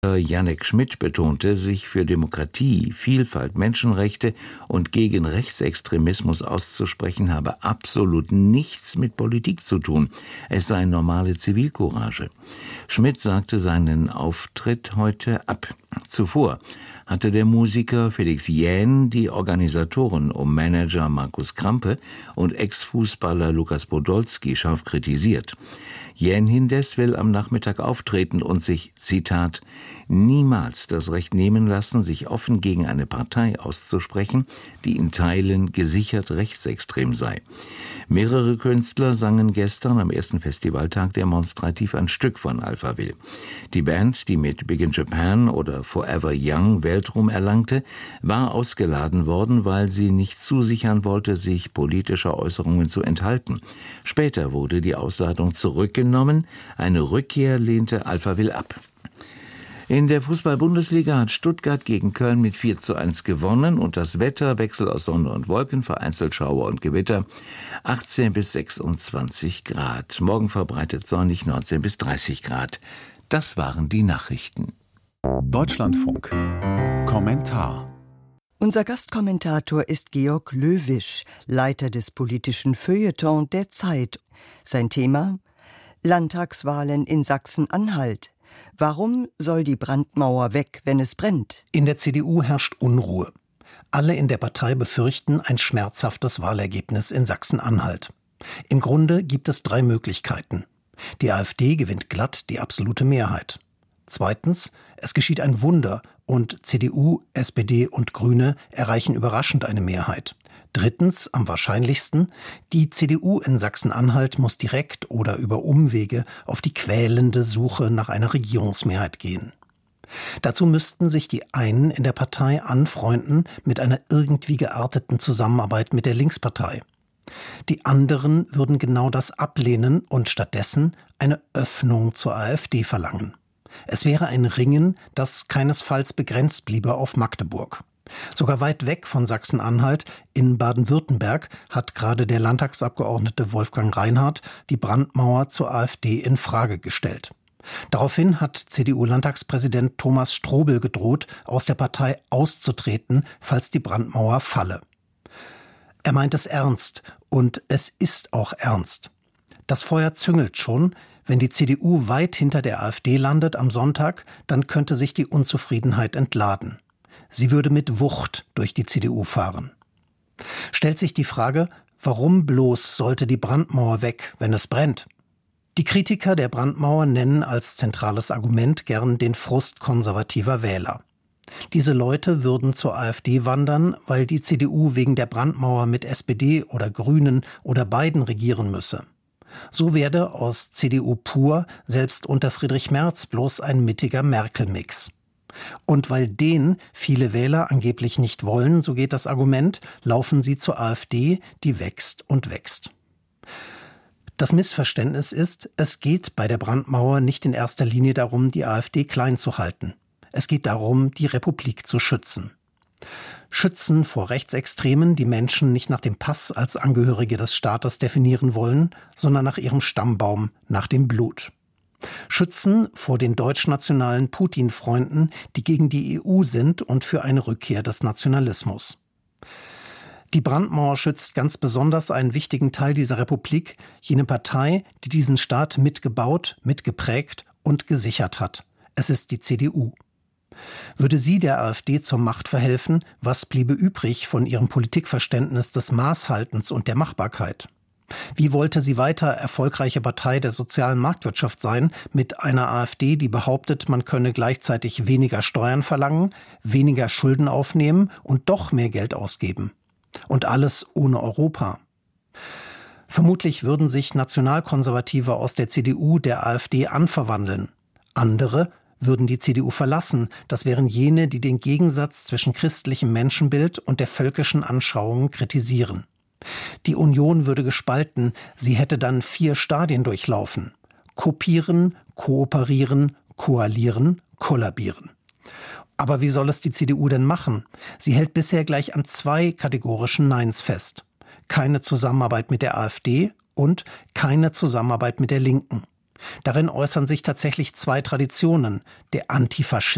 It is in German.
Jannik Schmidt betonte, sich für Demokratie, Vielfalt, Menschenrechte und gegen Rechtsextremismus auszusprechen, habe absolut nichts mit Politik zu tun. Es sei normale Zivilcourage. Schmidt sagte seinen Auftritt heute ab. Zuvor hatte der Musiker Felix Jähn die Organisatoren um Manager Markus Krampe und Ex-Fußballer Lukas Podolski scharf kritisiert. Jähn indes will am Nachmittag auftreten und sich, Zitat, niemals das Recht nehmen lassen, sich offen gegen eine Partei auszusprechen, die in Teilen gesichert rechtsextrem sei. Mehrere Künstler sangen gestern am ersten Festivaltag demonstrativ ein Stück von Alphaville. Die Band, die mit Big in Japan oder Forever Young Weltruhm erlangte, war ausgeladen worden, weil sie nicht zusichern wollte, sich politischer Äußerungen zu enthalten. Später wurde die Ausladung zurückgenommen, eine Rückkehr lehnte Alphaville ab. In der Fußball-Bundesliga hat Stuttgart gegen Köln mit 4:1 gewonnen und das Wetter, Wechsel aus Sonne und Wolken, vereinzelt Schauer und Gewitter, 18 bis 26 Grad. Morgen verbreitet sonnig, 19 bis 30 Grad. Das waren die Nachrichten. Deutschlandfunk. Kommentar. Unser Gastkommentator ist Georg Löwisch, Leiter des politischen Feuilleton der Zeit. Sein Thema: Landtagswahlen in Sachsen-Anhalt. Warum soll die Brandmauer weg, wenn es brennt? In der CDU herrscht Unruhe. Alle in der Partei befürchten ein schmerzhaftes Wahlergebnis in Sachsen-Anhalt. Im Grunde gibt es 3 Möglichkeiten. Die AfD gewinnt glatt die absolute Mehrheit. Zweitens, es geschieht ein Wunder und CDU, SPD und Grüne erreichen überraschend eine Mehrheit. Drittens, am wahrscheinlichsten, die CDU in Sachsen-Anhalt muss direkt oder über Umwege auf die quälende Suche nach einer Regierungsmehrheit gehen. Dazu müssten sich die einen in der Partei anfreunden mit einer irgendwie gearteten Zusammenarbeit mit der Linkspartei. Die anderen würden genau das ablehnen und stattdessen eine Öffnung zur AfD verlangen. Es wäre ein Ringen, das keinesfalls begrenzt bliebe auf Magdeburg. Sogar weit weg von Sachsen-Anhalt, in Baden-Württemberg, hat gerade der Landtagsabgeordnete Wolfgang Reinhardt die Brandmauer zur AfD in Frage gestellt. Daraufhin hat CDU-Landtagspräsident Thomas Strobel gedroht, aus der Partei auszutreten, falls die Brandmauer falle. Er meint es ernst und es ist auch ernst. Das Feuer züngelt schon. Wenn die CDU weit hinter der AfD landet am Sonntag, dann könnte sich die Unzufriedenheit entladen. Sie würde mit Wucht durch die CDU fahren. Stellt sich die Frage, warum bloß sollte die Brandmauer weg, wenn es brennt? Die Kritiker der Brandmauer nennen als zentrales Argument gern den Frust konservativer Wähler. Diese Leute würden zur AfD wandern, weil die CDU wegen der Brandmauer mit SPD oder Grünen oder beiden regieren müsse. So werde aus CDU pur selbst unter Friedrich Merz bloß ein mittiger Merkel-Mix. Und weil den viele Wähler angeblich nicht wollen, so geht das Argument, laufen sie zur AfD, die wächst und wächst. Das Missverständnis ist, es geht bei der Brandmauer nicht in erster Linie darum, die AfD klein zu halten. Es geht darum, die Republik zu schützen. Schützen vor Rechtsextremen, die Menschen nicht nach dem Pass als Angehörige des Staates definieren wollen, sondern nach ihrem Stammbaum, nach dem Blut. Schützen vor den deutschnationalen Putin-Freunden, die gegen die EU sind und für eine Rückkehr des Nationalismus. Die Brandmauer schützt ganz besonders einen wichtigen Teil dieser Republik, jene Partei, die diesen Staat mitgebaut, mitgeprägt und gesichert hat. Es ist die CDU. Würde sie der AfD zur Macht verhelfen, was bliebe übrig von ihrem Politikverständnis des Maßhaltens und der Machbarkeit? Wie wollte sie weiter erfolgreiche Partei der sozialen Marktwirtschaft sein, mit einer AfD, die behauptet, man könne gleichzeitig weniger Steuern verlangen, weniger Schulden aufnehmen und doch mehr Geld ausgeben? Und alles ohne Europa. Vermutlich würden sich Nationalkonservative aus der CDU der AfD anverwandeln. Andere würden die CDU verlassen. Das wären jene, die den Gegensatz zwischen christlichem Menschenbild und der völkischen Anschauung kritisieren. Die Union würde gespalten, sie hätte dann 4 Stadien durchlaufen. Kopieren, kooperieren, koalieren, kollabieren. Aber wie soll es die CDU denn machen? Sie hält bisher gleich an 2 kategorischen Neins fest. Keine Zusammenarbeit mit der AfD und keine Zusammenarbeit mit der Linken. Darin äußern sich tatsächlich 2 Traditionen, der Antifaschismus